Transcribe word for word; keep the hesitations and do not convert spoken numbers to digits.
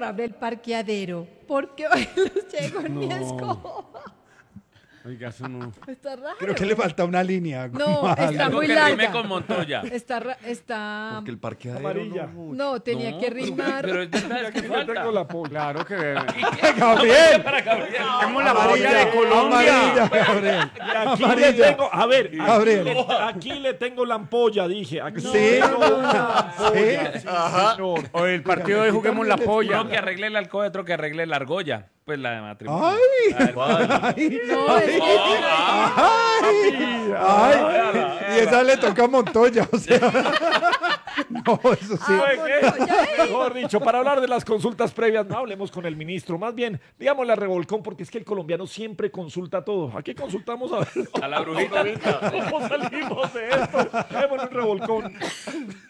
otra vez el parqueadero, porque hoy los llego en mi escoba. Oiga, eso no. Está raro. Creo que le falta una línea. No, como está algo. Algo muy que larga. rime con Montoya. Está, ra- está... Porque el parqueadero Amarilla. no mucho. No, tenía No, que pero- rimar. Pero es verdad, es que Yo tengo falta. la polla. Claro que Gabriel. Para Gabriel. tenemos la Amarilla, polla de Colombia. amarilla, Gabriel. Aquí le Amarilla. tengo, a ver, aquí, Gabriel. le, aquí le tengo la ampolla, dije. Aquí Sí. tengo una ampolla, sí, señor. O el partido de juguemos la polla. Uno que arregle el alcohol, otro que arregle la argolla. Pues la de matrimonio. Ay. A ver, Ay. No, es que- Ay. Ay. Y esa le toca a Montoya, o sea. No, eso sí. Ah, bueno, ya ves. Mejor dicho, para hablar de las consultas previas, no hablemos con el ministro. Más bien, digámosle a Revolcón, porque es que el colombiano siempre consulta todo. Aquí consultamos a ver a la brujita. cómo salimos de esto. Démosle un revolcón.